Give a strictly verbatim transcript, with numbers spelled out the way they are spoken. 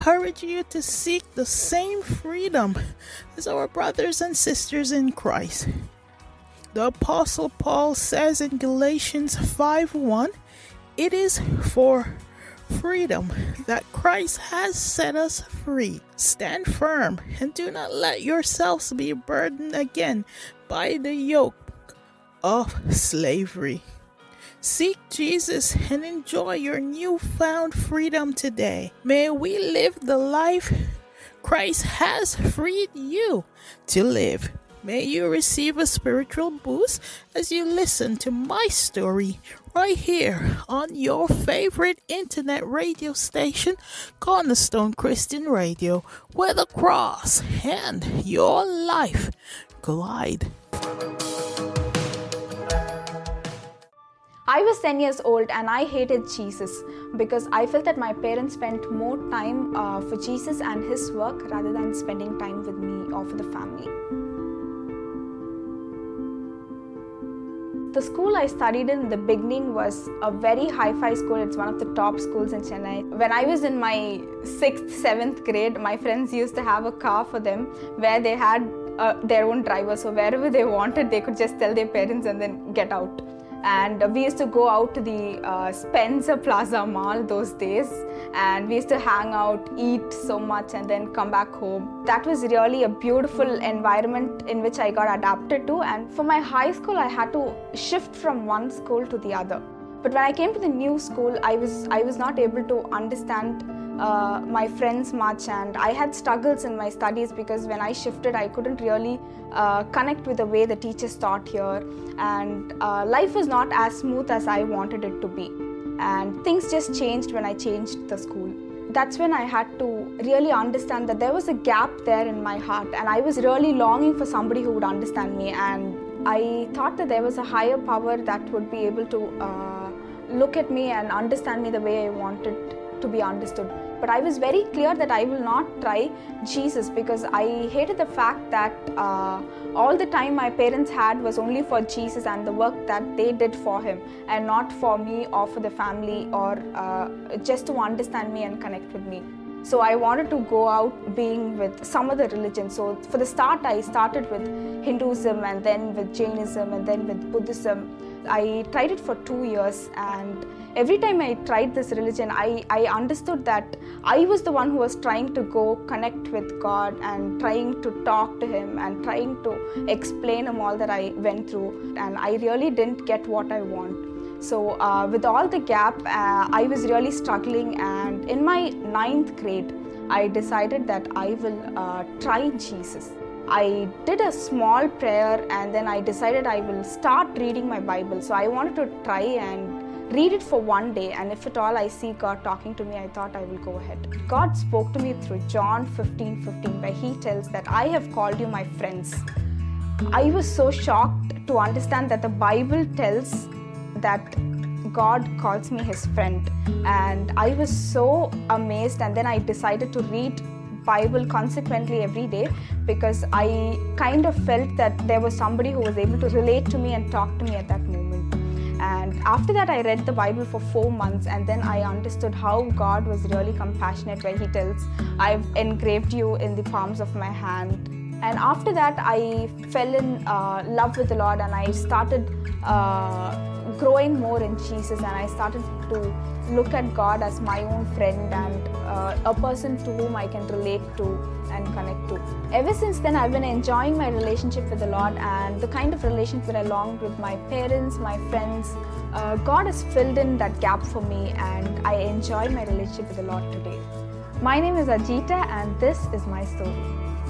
encourage you to seek the same freedom as our brothers and sisters in Christ. The Apostle Paul says in Galatians five one, it is for freedom that Christ has set us free. Stand firm and do not let yourselves be burdened again by the yoke of slavery. Seek Jesus and enjoy your newfound freedom today. May we live the life Christ has freed you to live. May you receive a spiritual boost as you listen to my story right here on your favorite internet radio station, Cornerstone Christian Radio, where the cross and your life collide. I was ten years old and I hated Jesus because I felt that my parents spent more time uh, for Jesus and his work rather than spending time with me or for the family. The school I studied in the beginning was a very hi-fi school. It's one of the top schools in Chennai. When I was in my sixth, seventh grade, my friends used to have a car for them where they had uh, their own driver. So wherever they wanted, they could just tell their parents and then get out. And we used to go out to the uh, Spencer Plaza Mall those days, and we used to hang out, eat so much, and then come back home. That was really a beautiful environment in which I got adapted to. And for my high school, I had to shift from one school to the other. But when I came to the new school, I was I was not able to understand uh, my friends much, and I had struggles in my studies because when I shifted, I couldn't really uh, connect with the way the teachers taught here, and uh, life was not as smooth as I wanted it to be. And things just changed when I changed the school. That's when I had to really understand that there was a gap there in my heart, and I was really longing for somebody who would understand me. And I thought that there was a higher power that would be able to uh, look at me and understand me the way I wanted to be understood. But I was very clear that I will not try Jesus because I hated the fact that uh, all the time my parents had was only for Jesus and the work that they did for him, and not for me or for the family or uh, just to understand me and connect with me. So I wanted to go out being with some other religion. So for the start, I started with Hinduism and then with Jainism and then with Buddhism. I tried it for two years, and every time I tried this religion, I, I understood that I was the one who was trying to go connect with God and trying to talk to him and trying to explain him all that I went through, and I really didn't get what I want. So uh, with all the gap, uh, I was really struggling, and in my ninth grade, I decided that I will uh, try Jesus. I did a small prayer, and then I decided I will start reading my Bible. So I wanted to try and read it for one day, and if at all I see God talking to me, I thought I will go ahead. God spoke to me through John fifteen fifteen, where he tells that I have called you my friends. I was so shocked to understand that the Bible tells that God calls me his friend, and I was so amazed. And then I decided to read Bible consequently every day because I kind of felt that there was somebody who was able to relate to me and talk to me at that moment. And after that, I read the Bible for four months, and then I understood how God was really compassionate, where he tells, I've engraved you in the palms of my hand. And after that, I fell in uh, love with the Lord, and I started uh, growing more in Jesus, and I started to look at God as my own friend and uh, a person to whom I can relate to and connect to. Ever since then, I've been enjoying my relationship with the Lord, and the kind of relationship that I longed with my parents, my friends. Uh, God has filled in that gap for me, and I enjoy my relationship with the Lord today. My name is Ajita, and this is my story.